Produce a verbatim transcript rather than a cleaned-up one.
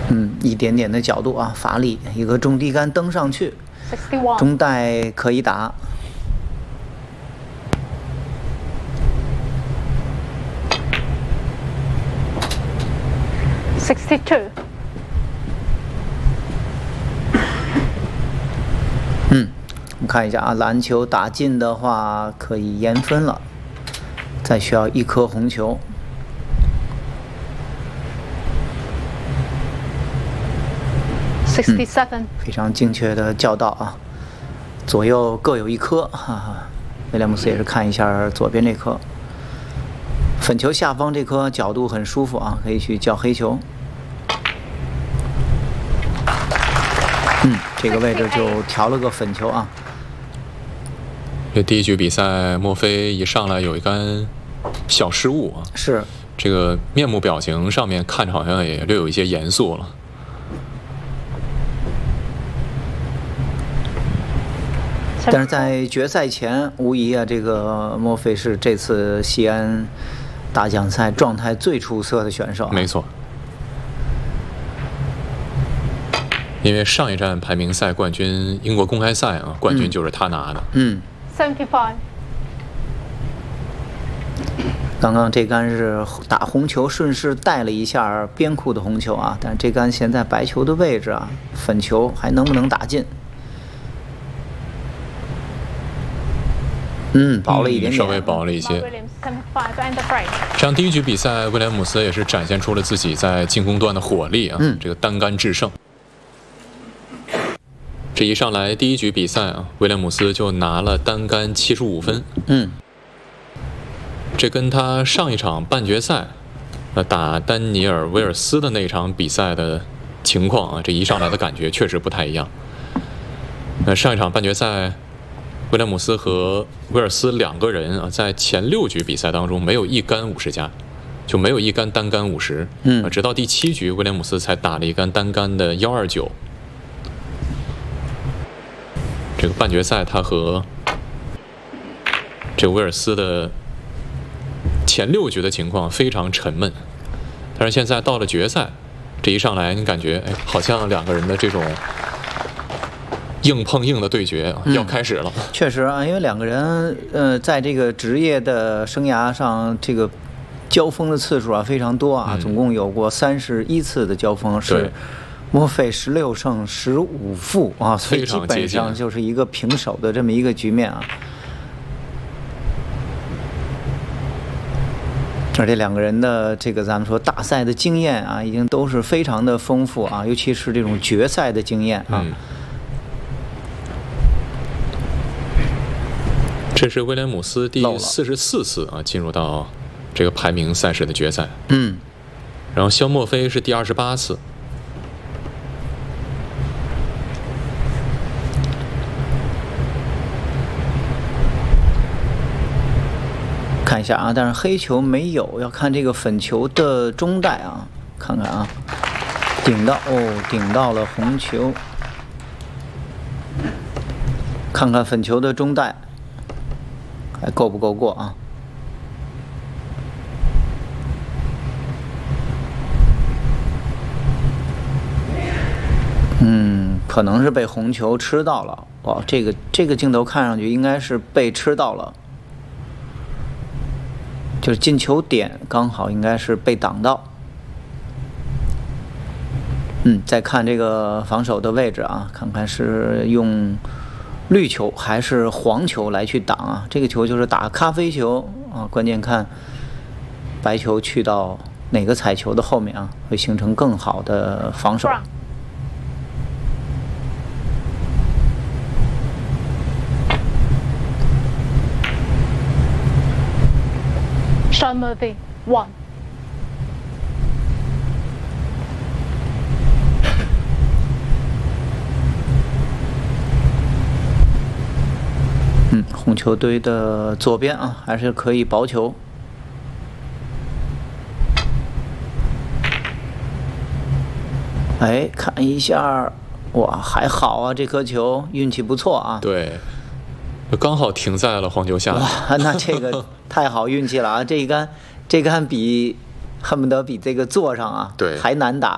嗯，一点点的角度啊，发力，一个中低杆蹬上去，中带可以打。 sixty-two。 嗯，我们看一下啊，篮球打进的话可以延分了，再需要一颗红球。 sixty-seven、 嗯，非常精确的教导啊，左右各有一颗，哈哈。威廉姆斯也是看一下左边这颗，粉球下方这颗角度很舒服啊，可以去叫黑球。嗯，这个位置就调了个粉球啊。 这第一局比赛，莫非一上来有一杆小失误啊？ 是， 这个面部表情上面看着好像也略有一些严肃了。 但是在决赛前，无疑啊，这个莫非是这次西安大奖赛状态最出色的选手、啊。 没错，因为上一站排名赛冠军英国公开赛啊，冠军就是他拿的。 嗯。 seventy-five。 刚刚这杆是打红球，顺势带了一下边库的红球啊，但是这杆现在白球的位置啊，粉球还能不能打进？嗯，薄了一点点、 嗯，稍微薄了一些。这样第一局比赛，威廉姆斯也是展现出了自己在进攻端的火力啊， 嗯， 这个单杆制胜。这一上来第一局比赛啊，威廉姆斯就拿了单杆七十五分。 嗯， 这跟他上一场半决赛，呃，打丹尼尔·威尔斯的那场比赛的情况啊，这一上来的感觉确实不太一样。那上一场半决赛，威廉姆斯和威尔斯两个人啊，在前六局比赛当中没有一杆五十加，就没有一杆单杆五十。 嗯， 直到第七局，威廉姆斯才打了一杆单杆的幺二九。这个半决赛，他和这个威尔斯的前六局的情况非常沉闷，但是现在到了决赛，这一上来你感觉，哎，好像两个人的这种硬碰硬的对决要开始了。 嗯、确实啊，因为两个人呃，在这个职业的生涯上，这个交锋的次数啊非常多啊，嗯、总共有过三十一次的交锋，是莫非十六胜十五负啊，所以基本上就是一个平手的这么一个局面啊。而且两个人的这个咱们说大赛的经验啊，已经都是非常的丰富啊，尤其是这种决赛的经验啊。 嗯，这是威廉姆斯第四十四次啊进入到这个排名赛事的决赛。 嗯， 然后肖莫菲是第二十八次。 看一下啊，但是黑球没有，要看这个粉球的中带啊，看看啊，顶到哦，顶到了红球，看看粉球的中带还够不够过啊？嗯，可能是被红球吃到了。哇，这个这个镜头看上去应该是被吃到了。就是进球点刚好应该是被挡到，嗯，再看这个防守的位置啊，看看是用绿球还是黄球来去挡啊？这个球就是打咖啡球啊，关键看白球去到哪个彩球的后面啊，会形成更好的防守。 Sean Murphy, one. 嗯，红球堆的左边啊，还是可以薄球。哎，看一下，哇，还好啊，这颗球运气不错啊。 对。刚好停在了黄球下。 哇，那这个太好运气了啊！这一杆，这杆比恨不得比这个坐上啊， 对， 还难打。